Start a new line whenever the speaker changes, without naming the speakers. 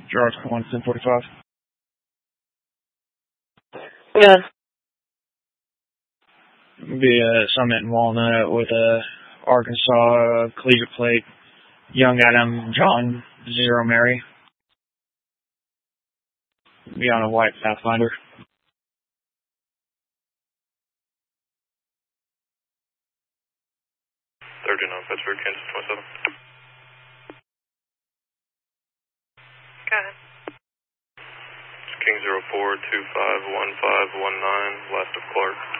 Gerard 1045.
Yeah.
Be Summit and Walnut with Arkansas collegiate plate. Young Adam John 0 Mary. Be on a white Pathfinder.
39 Pittsburgh, Kansas 27.
Go ahead.
King 04251519, west of Clark.